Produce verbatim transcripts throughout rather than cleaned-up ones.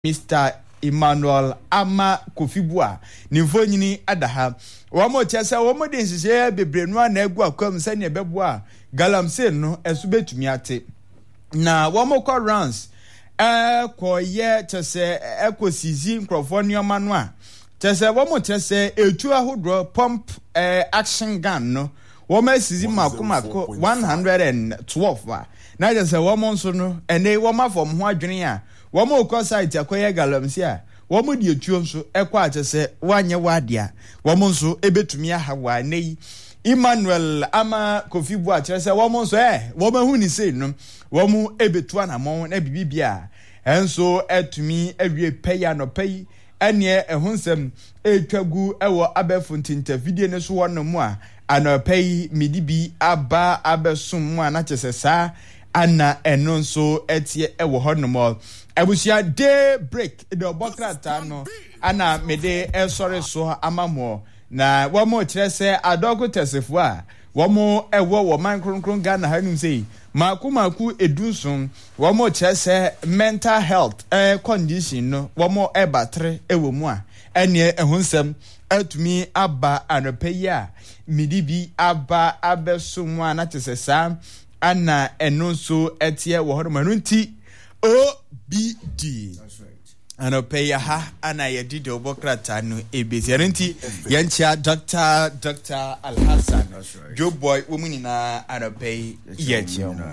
Mister Emmanuel Ama Kofibua nimfo nyini adaha wamo chese wamo de nhihye bebrenu na egu akwam se ne beboa galamsey no esu betumi ate na wamo kwa rounds eh koye chese ekosizi nkrofo nioma no a chese wamo chese etu ahodro pump eh, action gun no wamo sizi makomako one hundred twelve a na chese wamo nso no ene wamo afom ho adwene a wamo okọ site akoye galamsey a wamo di etuo nso ekwa achese wanye wadia wamo nso ebetumi ahawa nei Emmanuel Ama Kofibua achese wamo nso eh wamo hu ni sei no wamo ebetu anamon na bibibia enso etumi awie peya no pei ene ehunsem etwagu ewo abefuntinta video ne so wono mu a anopei midibi aba abesum mu a na chese sa ana eno nso etie ewo honomol abusia day break the obokrata no ana mede esore so amamo na wamo kirese adogo tesefo a wamo ewo wo man kronkron Ghana hanum sei maku maku edunsun wamo kirese mental health eh condition no wamo ebatre ewo mu a ene ehunsem atumi aba anopeya midibi aba abesum a na tisesa ana eno nso etie wo honomanu nti O B D. That's right. Ano pay ha ana yedi de obokrata no ebesi renti yancha Doctor Doctor Al-Hassan. That's right. Joe boy woman na ano pay yechi o.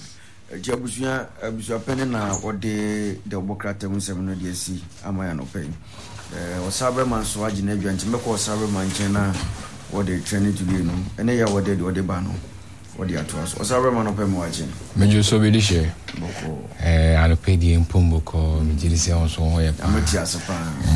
Jabusia abusia pene na ode de obokrata unsem no de si amaya no pay. Eh osabre man so agi na adwanti meko osabre man chena ode training today no. Ene ya ode de ode ba no. Ode atwas. Osabre man no pay mo agi. Mejo so bi she. Boko eh anope di empombo ko mijirisi onso ho ye pa amati asepa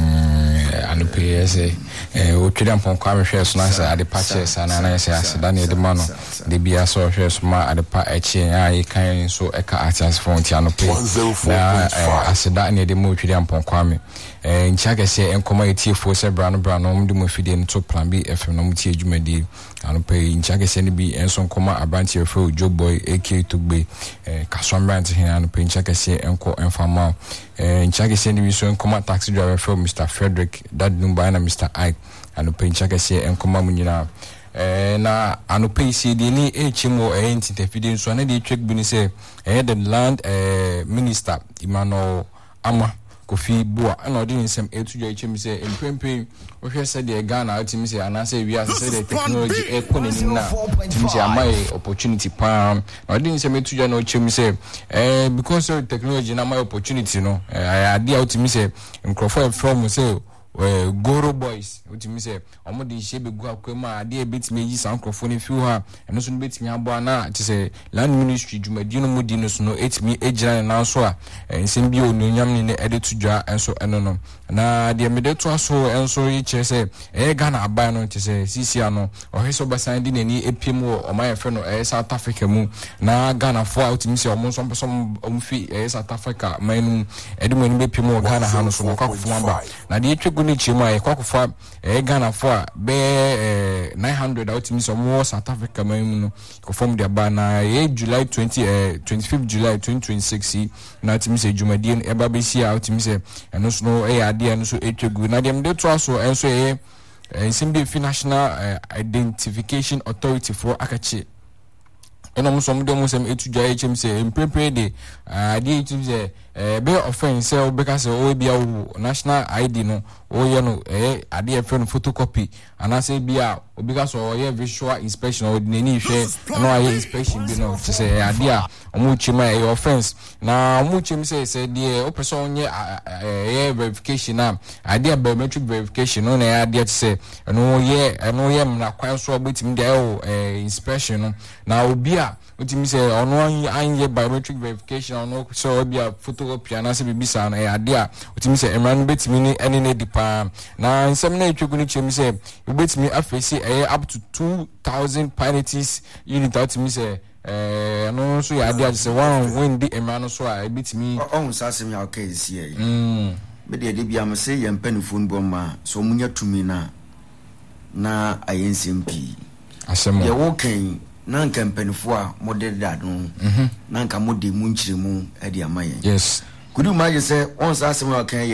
eh anope ese eh o tweda mpon kwa mehwe so na sa ade pa che sa na na se aseda na de ma no de bia so hwe so ma ade pa echi ai kan so eka artists for nti anope na aseda na de mo tweda mpon kwa me eh nchaga se enkoma etifo se brano brano mo de mo fide no to plan B F M no mo tie adwumadi anope nchaga se ne bi enso nkoma abanti efro Joe Boy aka Tugbe eh kasomba and pincha kese enko enfama eh ncha kese ni so enkoma taxi driver from Mister Frederick that number na Mister Ike and pincha kese enkoma munyina eh na anope C D ni echimo eh intintefidi so na dey check bi ni say eh the land eh minister Emmanuel Ama Kofibua and odin nsem etujo echemi say empempe ohwe say the Ghana ultimate say anase we as say the technology e koneni na timi say amai opportunity pa odin nsem etujo na echemi say eh because of technology na my opportunity no eh ade ultimate say nkrofo from say eh Goro boys ultimate say omo de shebe gu akwema ade ebetime yi san nkrofo ne fiu ha eno so no betime abo na ti say land ministry dwumadi no mudi no so no etimi egira na so a nsem bi ononyam ne ede tudwa enso eno no na de mede to aso enso yi che say eh Ghana aban no ti say sisi ano ohweso basan di nani epiem wo oman fe no eh South Africa mu na Ghana fo a ultimate say omo so so omfi eh South Africa manu ede mo ni bepiem wo Ghana ha no so no kwakofo mamba na de etwegu ni chima e kwakofo eh Ghana fo a be eh nine hundred ultimate so mo South Africa manu no confirm de ba na eh July twentieth eh twenty-fifth July twenty twenty-six na ultimate say jumadi en eba be si ultimate say eno so no eh ade eno so etwegu na dem de to aso enso eh Simbi National uh, Identification Authority for Akachi. And almost some of them some etu jai chem say imprepare de uh de chem say eh be offense say because o bia national I D no o ye no eh ade e friend photocopy and I say bia o because o ye visual inspection o de ni hwe no aye inspection bi no to say ade a omo chima e offense na omo chem say say de o person onye eh verification na ade a biometric verification no na ade to say no ye no ye na kwan so obetim de eh inspection no na obi Utimi say ono anye biometric verification ono so bia photocopy na se bibisa na e ade a utimi say emran betimi ni ene ne dipa na nsem na etwegu ni chemi say betimi afesi e up to two thousand penalties unit utimi say eh no so ya ade a say one win di emran so a betimi on sasem ya okay si e mm be de bia am say ye mpanifo nbo ma so munya tumi na na ayensmp asem ye wo kan na nka mpanifo a model dad no mhm na nka mode mu nchiremu ade amaye yes could you imagine say once asem wa kan